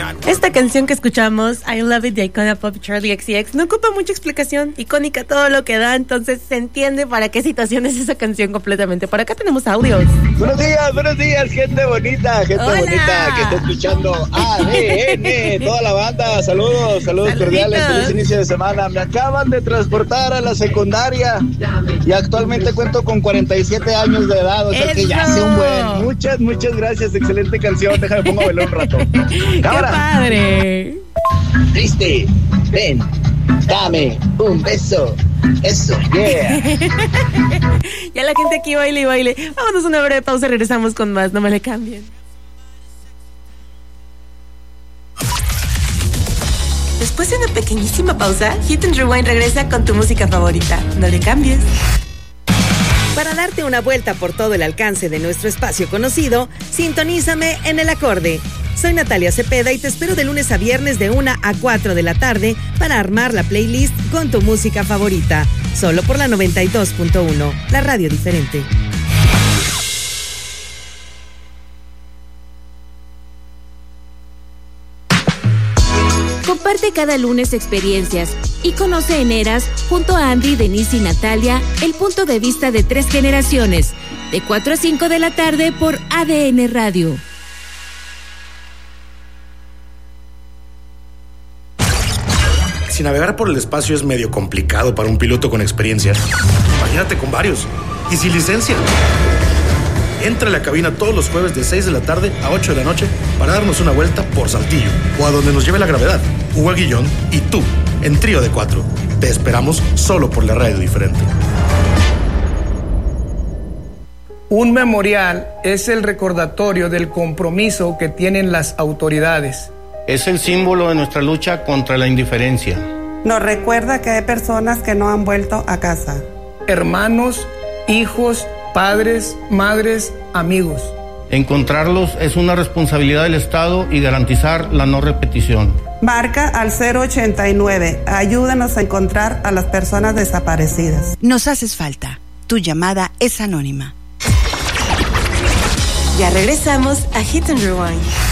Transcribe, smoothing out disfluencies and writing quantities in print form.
espectáculo. Esta canción que escuchamos, I Love It, de Icona Pop Charlie XCX, no ocupa mucha explicación, icónica todo lo que da, entonces se entiende para qué situación es esa canción completamente. Por acá tenemos audios. Buenos días, gente bonita que está escuchando ADN, toda la banda, saludos cordiales, feliz inicio de semana. Me acaban de transportar a la secundaria y actualmente cuento con 47 años de edad, o sea que ya hace un buen. Muchas gracias, excelente canción, déjame pongo a bailar un rato. ¡Qué padre! Triste, ven, dame un beso. Eso, yeah. Ya la gente aquí baile y baile. Vámonos a una breve pausa y regresamos con más. No me le cambien. Después de una pequeñísima pausa, Hit and Rewind regresa con tu música favorita. No le cambies. Para darte una vuelta por todo el alcance de nuestro espacio conocido, sintonízame en El Acorde. Soy Natalia Cepeda y te espero de lunes a viernes de 1 a 4 de la tarde para armar la playlist con tu música favorita. Solo por la 92.1, la radio diferente. Comparte cada lunes experiencias y conoce en Eras, junto a Andy, Denise y Natalia, el punto de vista de 3 generaciones, de 4 a 5 de la tarde por ADN Radio. Si navegar por el espacio es medio complicado para un piloto con experiencia, imagínate con varios y sin licencia. Entra a la cabina todos los jueves de 6 de la tarde a 8 de la noche para darnos una vuelta por Saltillo o a donde nos lleve la gravedad. Hugo Aguillón y tú, en trío de 4. Te esperamos solo por la radio diferente. Un memorial es el recordatorio del compromiso que tienen las autoridades. Es el símbolo de nuestra lucha contra la indiferencia. Nos recuerda que hay personas que no han vuelto a casa. Hermanos, hijos, padres, madres, amigos. Encontrarlos es una responsabilidad del Estado y garantizar la no repetición. Marca al 089. Ayúdanos a encontrar a las personas desaparecidas. Nos haces falta. Tu llamada es anónima. Ya regresamos a Hit and Rewind.